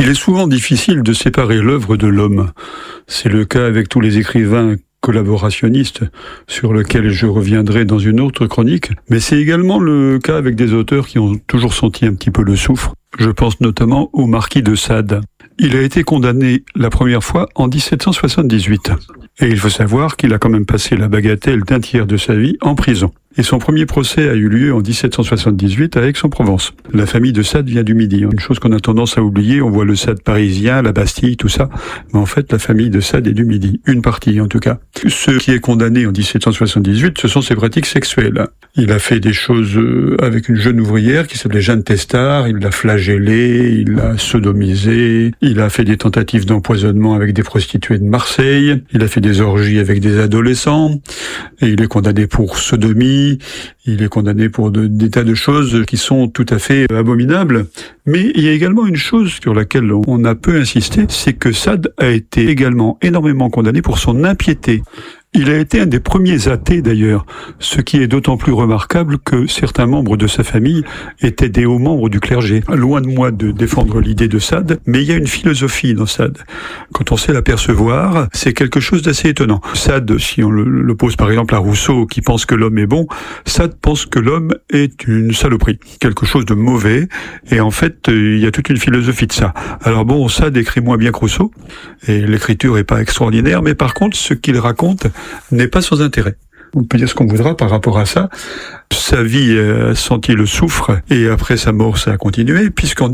Il est souvent difficile de séparer l'œuvre de l'homme. C'est le cas avec tous les écrivains collaborationnistes sur lesquels je reviendrai dans une autre chronique, mais c'est également le cas avec des auteurs qui ont toujours senti un petit peu le soufre. Je pense notamment au marquis de Sade. Il a été condamné la première fois en 1778. Et il faut savoir qu'il a quand même passé la bagatelle d'un tiers de sa vie en prison. Et son premier procès a eu lieu en 1778 à Aix-en-Provence. La famille de Sade vient du Midi. Une chose qu'on a tendance à oublier, on voit le Sade parisien, la Bastille, tout ça. Mais en fait, la famille de Sade est du Midi. Une partie, en tout cas. Ce qui est condamné en 1778, ce sont ses pratiques sexuelles. Il a fait des choses avec une jeune ouvrière qui s'appelait Jeanne Testard. Il l'a flagellée, il l'a sodomisée. Il a fait des tentatives d'empoisonnement avec des prostituées de Marseille. Il a fait des orgies avec des adolescents. Et il est condamné pour sodomie. Il est condamné pour des tas de choses qui sont tout à fait abominables. Mais il y a également une chose sur laquelle on a peu insisté, c'est que Sade a été également énormément condamné pour son impiété. Il a été un des premiers athées d'ailleurs, ce qui est d'autant plus remarquable que certains membres de sa famille étaient des hauts membres du clergé. Loin de moi de défendre l'idée de Sade, mais il y a une philosophie dans Sade. Quand on sait l'apercevoir, c'est quelque chose d'assez étonnant. Sade, si on le pose par exemple à Rousseau qui pense que l'homme est bon, Sade pense que l'homme est une saloperie, quelque chose de mauvais, et en fait il y a toute une philosophie de ça. Alors bon, Sade écrit moins bien que Rousseau, et l'écriture est pas extraordinaire, mais par contre ce qu'il raconte n'est pas sans intérêt. On peut dire ce qu'on voudra par rapport à ça. Sa vie a senti le soufre et après sa mort, ça a continué, puisqu'en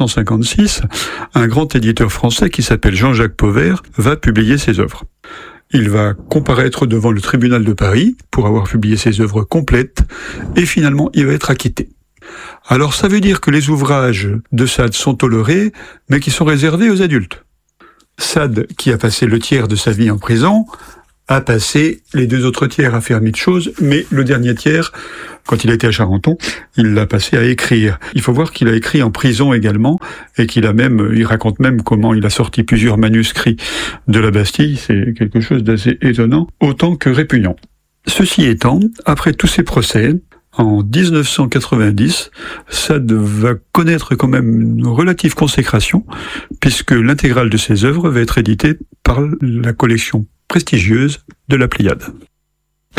1956, un grand éditeur français qui s'appelle Jean-Jacques Pauvert va publier ses œuvres. Il va comparaître devant le tribunal de Paris pour avoir publié ses œuvres complètes et finalement, il va être acquitté. Alors ça veut dire que les ouvrages de Sade sont tolérés, mais qui sont réservés aux adultes. Sade, qui a passé le tiers de sa vie en prison, a passé les 2 autres tiers à faire mille choses, mais le dernier tiers, quand il était à Charenton, il l'a passé à écrire. Il faut voir qu'il a écrit en prison également, et il raconte même comment il a sorti plusieurs manuscrits de la Bastille. C'est quelque chose d'assez étonnant, autant que répugnant. Ceci étant, après tous ces procès, en 1990, Sade va connaître quand même une relative consécration, puisque l'intégrale de ses œuvres va être éditée par la collection prestigieuse de la Pléiade.